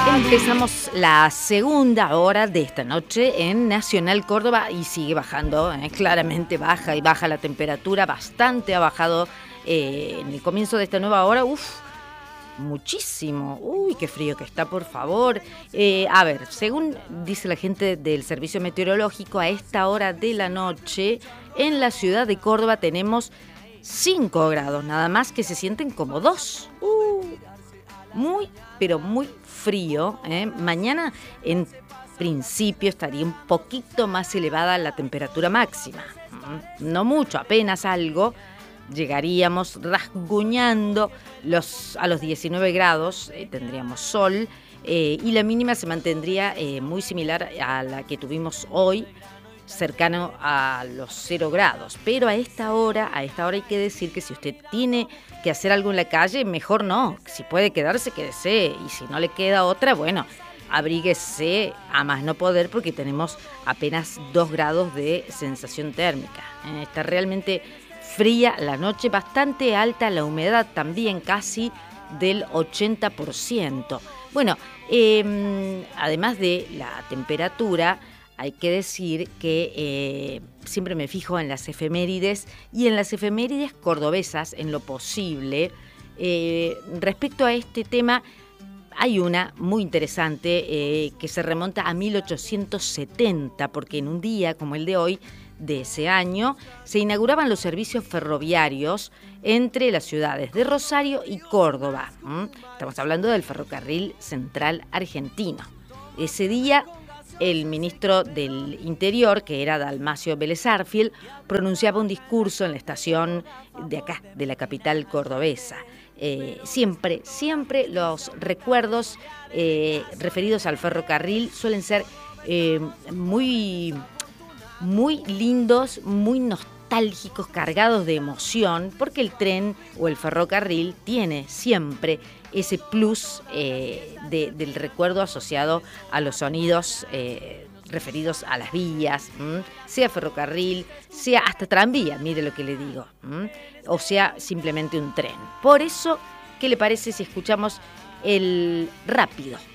Empezamos la segunda hora de esta noche en Nacional Córdoba y sigue bajando, claramente baja y baja la temperatura, bastante ha bajado en el comienzo de esta nueva hora, muchísimo, qué frío que está, por favor. A ver, según dice la gente del Servicio Meteorológico, a esta hora de la noche en la ciudad de Córdoba tenemos 5 grados, nada más que se sienten como 2. Muy, pero muy frío. Mañana, en principio, estaría un poquito más elevada la temperatura máxima. No mucho, apenas algo. Llegaríamos rasguñando a los 19 grados, tendríamos sol, y la mínima se mantendría muy similar a la que tuvimos hoy, cercano a los 0 grados. Pero a esta hora hay que decir que si usted tiene que hacer algo en la calle, mejor no. Si puede quedarse, quédese. Y si no le queda otra, bueno, abríguese a más no poder, porque tenemos apenas 2 grados de sensación térmica. Está realmente fría la noche, bastante alta la humedad también, casi del 80%. Bueno, además de la temperatura, hay que decir que siempre me fijo en las efemérides y en las efemérides cordobesas en lo posible. Respecto a este tema, hay una muy interesante que se remonta a 1870, porque en un día como el de hoy, de ese año, se inauguraban los servicios ferroviarios entre las ciudades de Rosario y Córdoba. Estamos hablando del Ferrocarril Central Argentino. Ese día, el ministro del Interior, que era Dalmacio Vélez Arfiel, pronunciaba un discurso en la estación de acá, de la capital cordobesa. Siempre los recuerdos referidos al ferrocarril suelen ser muy lindos, muy nostálgicos, cargados de emoción, porque el tren o el ferrocarril tiene siempre ese plus del recuerdo asociado a los sonidos referidos a las vías, sea ferrocarril, sea hasta tranvía, mire lo que le digo, o sea simplemente un tren. Por eso, ¿qué le parece si escuchamos el Rápido?